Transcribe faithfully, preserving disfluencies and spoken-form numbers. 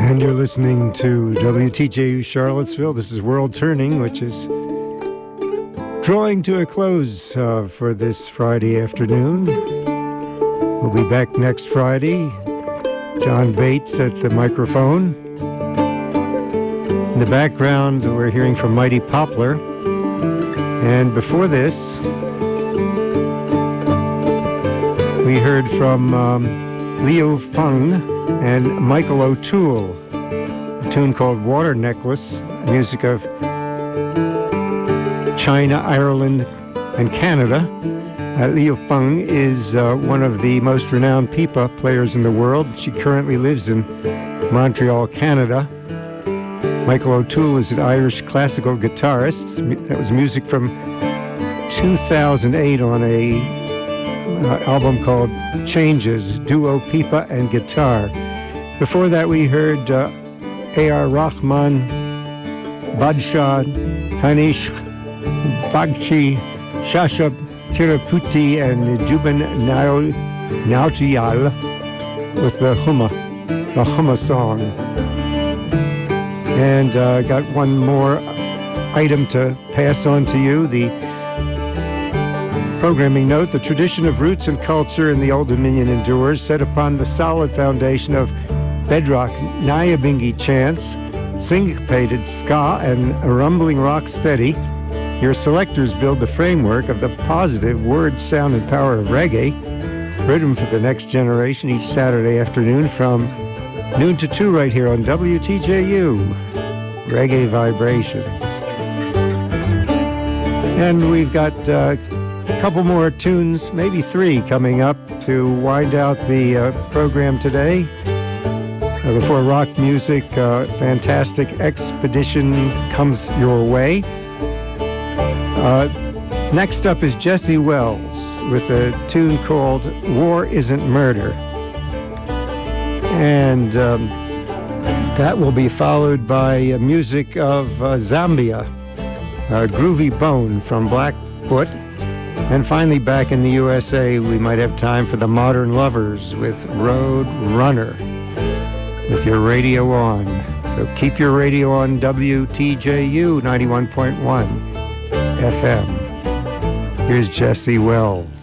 And you're listening to W T J U Charlottesville. This is World Turning, which is drawing to a close uh, for this Friday afternoon. We'll be back next Friday. John Bates at the microphone. In the background, we're hearing from Mighty Poplar. And before this, we heard from um, Leo Fung and Michael O'Toole, a tune called Water Necklace, music of China, Ireland, and Canada. Uh, Leo Fung is uh, one of the most renowned pipa players in the world. She currently lives in Montreal, Canada. Michael O'Toole is an Irish classical guitarist. That was music from two thousand eight on a uh, album called Changes, duo pipa and guitar. Before that, we heard uh, A R Rahman, Badshah, Tanish, Bagchi, Shasha Tiraputi, and Juban Nautiyal with the Humma, the Humma song. And I uh, got one more item to pass on to you. The programming note: the tradition of roots and culture in the Old Dominion endures, set upon the solid foundation of bedrock Nyabingi chants, syncopated ska, and a rumbling rock steady. Your selectors build the framework of the positive word, sound, and power of reggae. Rhythm for the next generation each Saturday afternoon from noon to two right here on W T J U, Reggae Vibrations. And we've got uh, a couple more tunes, maybe three, coming up to wind out the uh, program today. Uh, before rock music, uh, fantastic Expedition comes your way. Uh, next up is Jesse Wells with a tune called War Isn't Murder. And um, that will be followed by uh, music of uh, Zambia, uh, Groovy Bone from Blackfoot. And finally, back in the U S A, we might have time for the Modern Lovers with Road Runner, with your radio on. So keep your radio on W T J U ninety-one point one F M. Here's Jesse Wells.